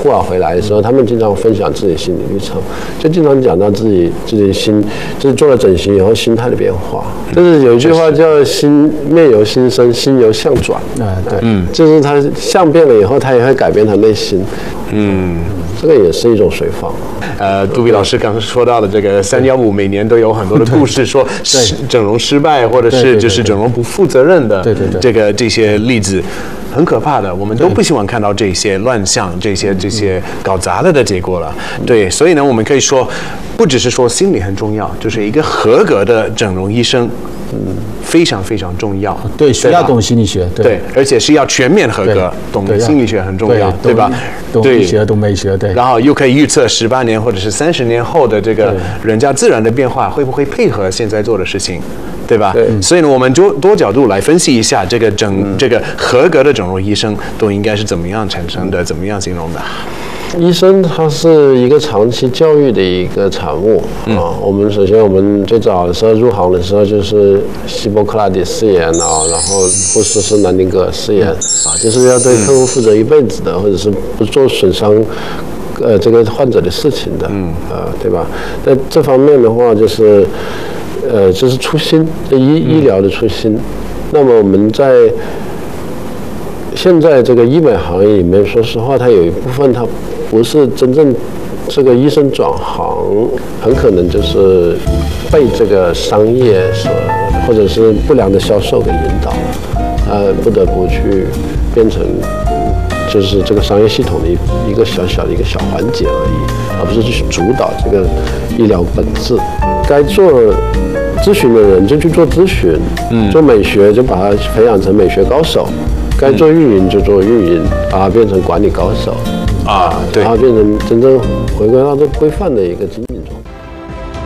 户啊回来的时候，他们经常分享自己心理历程，就经常讲到自己心，就是做了整形以后心态的变化。就是有一句话叫“面由心生，心由相转”。对，就是他相变了以后，他也会改变他内心。这个也是一种随放。 杜比老师刚刚说到的这个315，每年都有很多的故事，说整容失败，或者是就是整容不负责任的这些例子。很可怕的，我们都不希望看到这些乱象、这些搞砸了的结果了。对，所以呢，我们可以说，不只是说心理很重要，就是一个合格的整容医生，非常非常重要。 对，需要懂心理学， 对，而且是要全面合格，懂心理学很重要，对吧？ 懂医学，懂美学，对。 然后又可以预测18年或者是30年后的这个人家自然的变化，会不会配合现在做的事情？对吧？所以呢，我们就多角度来分析一下这个合格的整容医生都应该是怎么样产生的，怎么样形容的。 医生他是一个长期教育的一个产物我们首先我们最早的时候入行的时候就是希波克拉底誓言然后或者是南丁格尔誓言就是要对客户负责一辈子的，或者是不做损伤这个患者的事情的对吧？在这方面的话就是就是初心，医疗的初心。那么我们在现在这个医美行业里面，说实话，它有一部分它不是真正这个医生转行，很可能就是被这个商业或者是不良的销售给引导了，不得不去变成就是这个商业系统的一个小小的一个小环节而已，而不是去主导这个医疗本质。该做咨询的人就去做咨询，做美学就把它培养成美学高手，该做运营就做运营，把它变成管理高手，对，然后变成真正回归到这规范的一个经营中。